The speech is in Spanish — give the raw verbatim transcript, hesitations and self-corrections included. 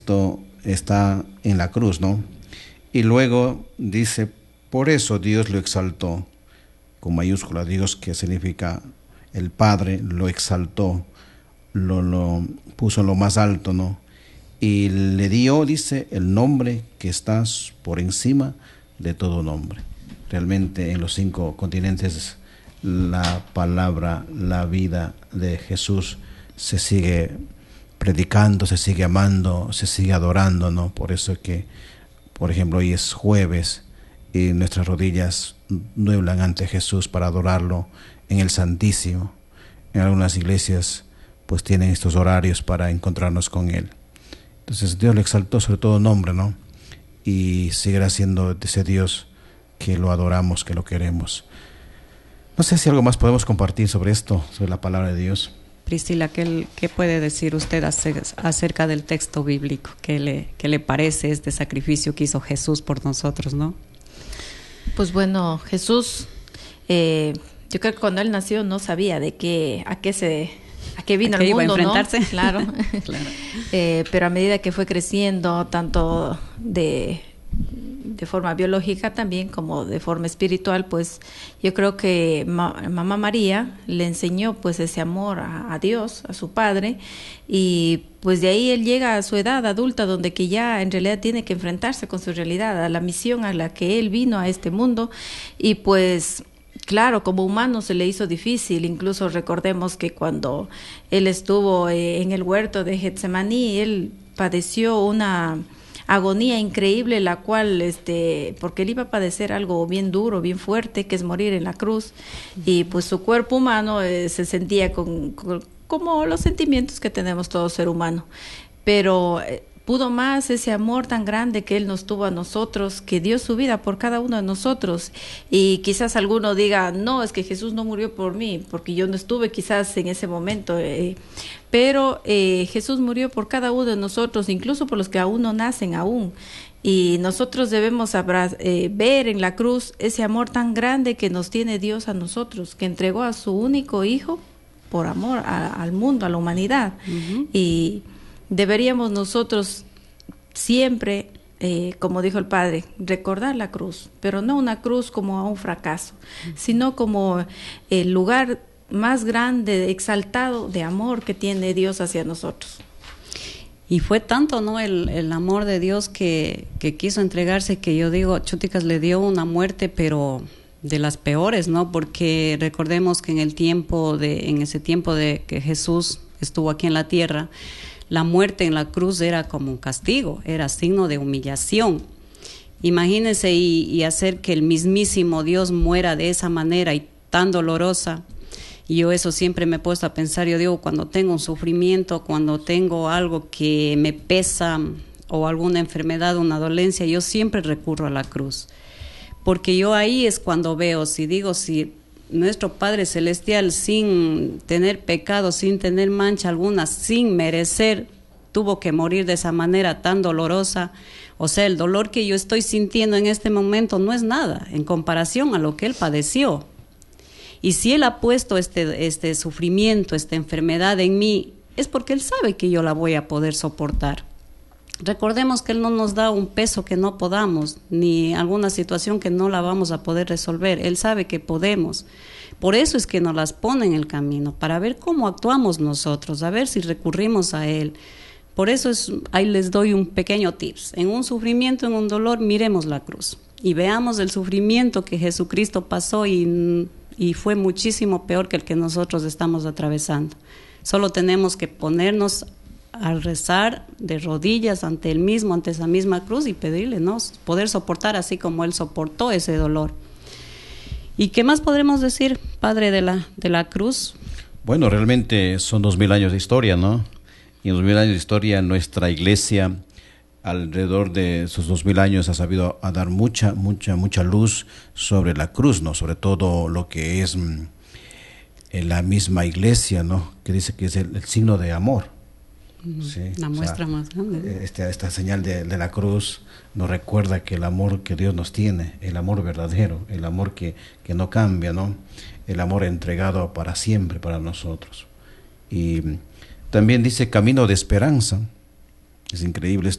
Esto está en la cruz, ¿no? Y luego dice, por eso Dios lo exaltó, con mayúscula, Dios, que significa el Padre, lo exaltó, lo, lo puso en lo más alto, ¿no? Y le dio, dice, el nombre que está por encima de todo nombre. Realmente en los cinco continentes la palabra, la vida de Jesús se sigue predicando, se sigue amando, se sigue adorando, ¿no? Por eso es que, por ejemplo, hoy es jueves y nuestras rodillas dueblan ante Jesús para adorarlo en el Santísimo. En algunas iglesias pues tienen estos horarios para encontrarnos con Él. Entonces Dios lo exaltó sobre todo nombre, ¿no? Y seguirá siendo ese Dios que lo adoramos, que lo queremos. No sé si algo más podemos compartir sobre esto, sobre la palabra de Dios. Priscila, ¿qué, qué puede decir usted acerca del texto bíblico? ¿Qué le, qué le parece este sacrificio que hizo Jesús por nosotros, no? Pues bueno, Jesús, eh, yo creo que cuando Él nació no sabía de qué, a qué se... a qué vino ¿A qué al iba mundo, a enfrentarse? ¿no? Claro. Claro. Eh, pero a medida que fue creciendo, tanto de, de forma biológica también como de forma espiritual, pues yo creo que ma, mamá María le enseñó pues ese amor a, a Dios, a su Padre, y pues de ahí él llega a su edad adulta, donde que ya en realidad tiene que enfrentarse con su realidad, a la misión a la que él vino a este mundo, y pues... Claro, como humano se le hizo difícil, incluso recordemos que cuando él estuvo eh, en el huerto de Getsemaní, él padeció una agonía increíble, la cual, este, porque él iba a padecer algo bien duro, bien fuerte, que es morir en la cruz, y pues su cuerpo humano eh, se sentía con, con, como los sentimientos que tenemos todo ser humano, pero... Eh, pudo más ese amor tan grande que Él nos tuvo a nosotros, que dio su vida por cada uno de nosotros. Y quizás alguno diga, no, es que Jesús no murió por mí, porque yo no estuve quizás en ese momento. Eh, pero eh, Jesús murió por cada uno de nosotros, incluso por los que aún no nacen aún. Y nosotros debemos abra- eh, ver en la cruz ese amor tan grande que nos tiene Dios a nosotros, que entregó a su único Hijo por amor a, al mundo, a la humanidad. Uh-huh. Y deberíamos nosotros siempre, eh, como dijo el Padre, recordar la cruz, pero no una cruz como a un fracaso, sino como el lugar más grande, exaltado de amor que tiene Dios hacia nosotros. Y fue tanto, ¿no?, el, el amor de Dios que, que quiso entregarse, que yo digo, Chúticas le dio una muerte, pero de las peores, ¿no? Porque recordemos que en el tiempo de, en ese tiempo de que Jesús estuvo aquí en la tierra, la muerte en la cruz era como un castigo, era signo de humillación. Imagínense y, y hacer que el mismísimo Dios muera de esa manera y tan dolorosa. Y yo eso siempre me he puesto a pensar, yo digo, cuando tengo un sufrimiento, cuando tengo algo que me pesa o alguna enfermedad, una dolencia, yo siempre recurro a la cruz. Porque yo ahí es cuando veo, si digo, si nuestro Padre Celestial, sin tener pecado, sin tener mancha alguna, sin merecer, tuvo que morir de esa manera tan dolorosa. O sea, el dolor que yo estoy sintiendo en este momento no es nada en comparación a lo que Él padeció. Y si Él ha puesto este, este sufrimiento, esta enfermedad en mí, es porque Él sabe que yo la voy a poder soportar. Recordemos que Él no nos da un peso que no podamos, ni alguna situación que no la vamos a poder resolver. Él sabe que podemos. Por eso es que nos las pone en el camino, para ver cómo actuamos nosotros, a ver si recurrimos a Él. Por eso es, ahí les doy un pequeño tips. En un sufrimiento, en un dolor, miremos la cruz y veamos el sufrimiento que Jesucristo pasó y, y fue muchísimo peor que el que nosotros estamos atravesando. Solo tenemos que ponernos al rezar de rodillas ante Él mismo, ante esa misma cruz y pedirle, ¿no?, poder soportar así como Él soportó ese dolor. ¿Y qué más podremos decir, Padre, de la, de la cruz? Bueno, realmente son dos mil años de historia, ¿no? Y en dos mil años de historia nuestra iglesia, alrededor de esos dos mil años, ha sabido a dar mucha, mucha, mucha luz sobre la cruz, ¿no? Sobre todo lo que es mm, en la misma iglesia, ¿no? Que dice que es el, el signo de amor. Sí, la muestra, o sea, más grande. Esta, esta señal de, de la cruz nos recuerda que el amor que Dios nos tiene, el amor verdadero, el amor que, que no cambia, ¿no? El amor entregado para siempre para nosotros. Y también dice camino de esperanza, Es increíble.